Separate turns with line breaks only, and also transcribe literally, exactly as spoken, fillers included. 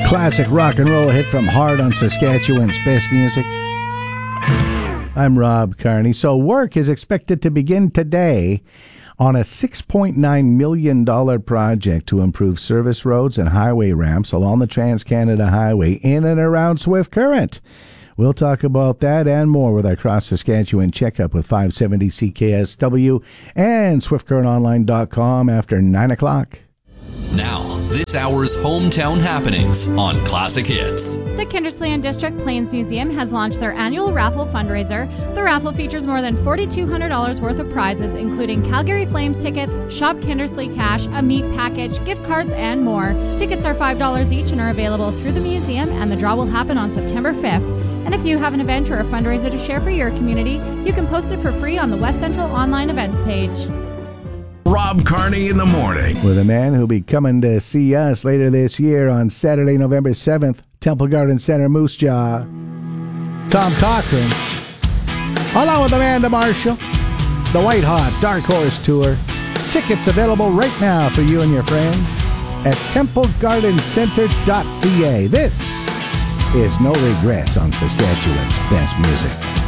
Classic rock and roll hit from Hard on Saskatchewan's best music. I'm Rob Carney. So work is expected to begin today on a six point nine million dollars project to improve service roads and highway ramps along the Trans-Canada Highway in and around Swift Current. We'll talk about that and more with our Cross Saskatchewan checkup with five seventy C K S W and swift current online dot com after nine o'clock.
Now, this hour's hometown happenings on Classic Hits.
The Kindersley District Plains Museum has launched their annual raffle fundraiser. The raffle features more than four thousand two hundred dollars worth of prizes, including Calgary Flames tickets, Shop Kindersley cash, a meat package, gift cards, and more. Tickets are five dollars each and are available through the museum, and the draw will happen on September fifth. And if you have an event or a fundraiser to share for your community, you can post it for free on the West Central online events page.
Rob Carney in the morning.
With a man who'll be coming to see us later this year on Saturday, November seventh, Temple Garden Center, Moose Jaw. Tom Cochrane. Along with Amanda Marshall. The White Hot Dark Horse Tour. Tickets available right now for you and your friends at temple garden center dot c a. This is No Regrets on Saskatchewan's best music.